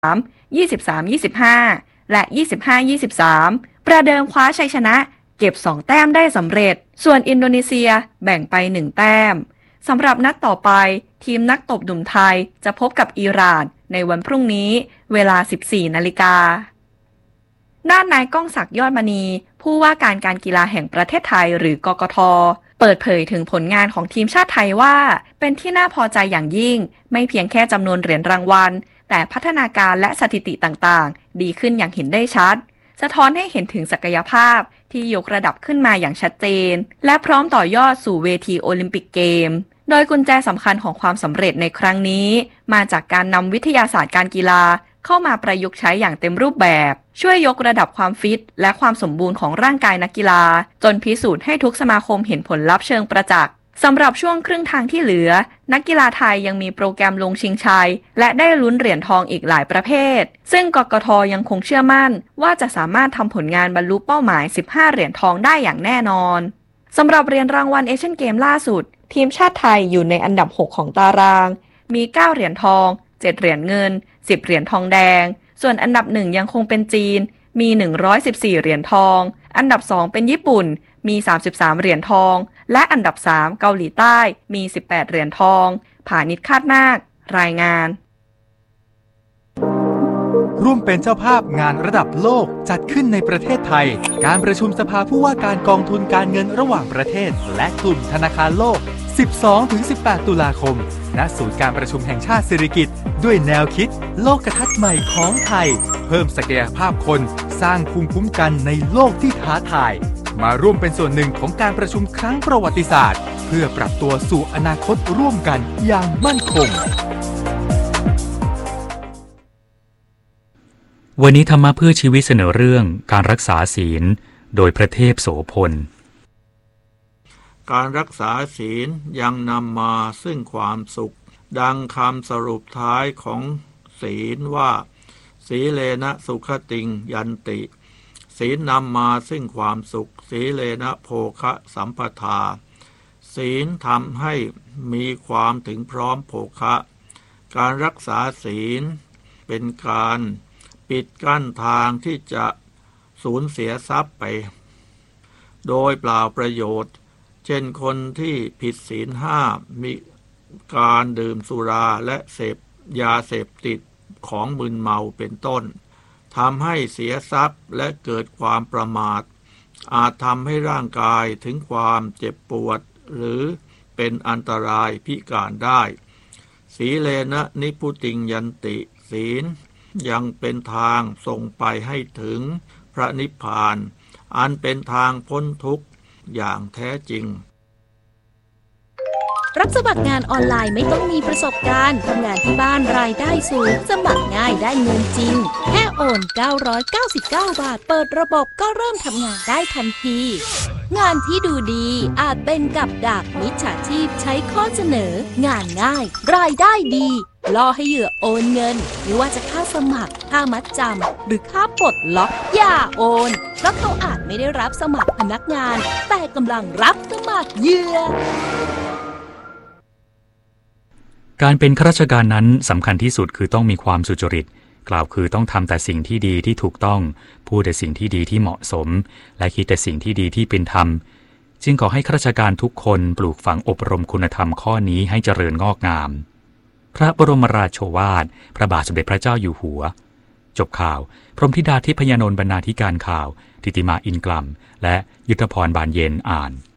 23-25 และ 25-23 ประเดิมคว้าชัยชนะเก็บ2แต้มได้สำเร็จส่วนอินโดนีเซียแบ่งไป1แต้มสำหรับนัดต่อไปทีมนักตบหนุ่มไทยจะพบกับอิหร่านในวันพรุ่งนี้เวลา 14 นาฬิกาด้านนายก้องศักดิ์ยอดมณีผู้ว่าการกีฬาแห่งประเทศไทยหรือกกท.เปิดเผยถึงผลงานของทีมชาติไทยว่าเป็นที่น่าพอใจอย่างยิ่งไม่เพียงแค่จำนวนเหรียญรางวัลแต่พัฒนาการและสถิติต่างๆดีขึ้นอย่างเห็นได้ชัดสะท้อนให้เห็นถึงศักยภาพที่ยกระดับขึ้นมาอย่างชัดเจนและพร้อมต่อยอดสู่เวทีโอลิมปิกเกมโดยกุญแจสำคัญของความสำเร็จในครั้งนี้มาจากการนำวิทยาศาสตร์การกีฬาเข้ามาประยุกต์ใช้อย่างเต็มรูปแบบช่วยยกระดับความฟิตและความสมบูรณ์ของร่างกายนักกีฬาจนพิสูจน์ให้ทุกสมาคมเห็นผลลัพธ์เชิงประจักษ์สำหรับช่วงครึ่งทางที่เหลือนักกีฬาไทยยังมีโปรแกรมลงชิงชัยและได้ลุ้นเหรียญทองอีกหลายประเภทซึ่งกกท.ยังคงเชื่อมั่นว่าจะสามารถทำผลงานบรรลุเป้าหมาย15เหรียญทองได้อย่างแน่นอนสำหรับเหรียญรางวัลเอเชียนเกมล่าสุดทีมชาติไทยอยู่ในอันดับ6ของตารางมี9เหรียญทอง7เหรียญเงิน10เหรียญทองแดงส่วนอันดับ1ยังคงเป็นจีนมี114เหรียญทองอันดับ2เป็นญี่ปุ่นมี33เหรียญทองและอันดับ3เกาหลีใต้มี18เหรียญทองผานิชคาดนาครายงานร่วมเป็นเจ้าภาพงานระดับโลกจัดขึ้นในประเทศไทยการประชุมสภาผู้ว่าการกองทุนการเงินระหว่างประเทศและกลุ่มธนาคารโลก 12-18 ตุลาคมณศูนย์การประชุมแห่งชาติสิริกิติ์ด้วยแนวคิดโลกทัศน์ใหม่ของไทยเพิ่มศักยภาพคนสร้างภูมิคุ้มกันในโลกที่ท้าทายมาร่วมเป็นส่วนหนึ่งของการประชุมครั้งประวัติศาสตร์เพื่อปรับตัวสู่อนาคตร่วมกันอย่างมั่นคงวันนี้ธรรมะเพื่อชีวิตเสนอเรื่องการรักษาศีลโดยพระเทพโสพลการรักษาศีลยังนำมาซึ่งความสุขดังคำสรุปท้ายของศีลว่าสีเลนะสุขติงยันติศีลนำมาซึ่งความสุขสีเลนะโภคะสัมปทาศีลทำให้มีความถึงพร้อมโภคะการรักษาศีลเป็นการปิดกั้นทางที่จะสูญเสียทรัพย์ไปโดยเปล่าประโยชน์เช่นคนที่ผิดศีล5มีการดื่มสุราและเสพยาเสพติดของมึนเมาเป็นต้นทำให้เสียทรัพย์และเกิดความประมาทอาจทำให้ร่างกายถึงความเจ็บปวดหรือเป็นอันตรายพิการได้สีเลนะนิพุติงยันติศีลยังเป็นทางส่งไปให้ถึงพระนิพพานอันเป็นทางพ้นทุกข์อย่างแท้จริงรับสมัครงานออนไลน์ไม่ต้องมีประสบการณ์ทำงานที่บ้านรายได้สูงสมัครง่ายได้เงินจริงแค่โอน999 บาทเปิดระบบก็เริ่มทำงานได้ทันทีงานที่ดูดีอาจเป็นกับดักมิจฉาชีพใช้ข้อเสนองานง่ายรายได้ดีล่อให้เหยื่อโอนเงินไม่ว่าจะค่าสมัครค่ามัดจำหรือค่าปลดล็อกอย่าโอนเพราะเขาอาจไม่ได้รับสมัครพนักงานแต่กำลังรับสมัครเหยื่อการเป็นข้าราชการนั้นสำคัญที่สุดคือต้องมีความสุจริตกล่าวคือต้องทำแต่สิ่งที่ดีที่ถูกต้องพูดแต่สิ่งที่ดีที่เหมาะสมและคิดแต่สิ่งที่ดีที่เป็นธรรมจึงขอให้ข้าราชการทุกคนปลูกฝังอบรมคุณธรรมข้อนี้ให้เจริญงอกงามพระบรมราโชวาทพระบาทสมเด็จพระเจ้าอยู่หัวจบข่าวพรหมธิดาทิพยานนท์บรรณาธิการข่าวทิติมาอินกลัมและยุทธพรบานเย็นอ่าน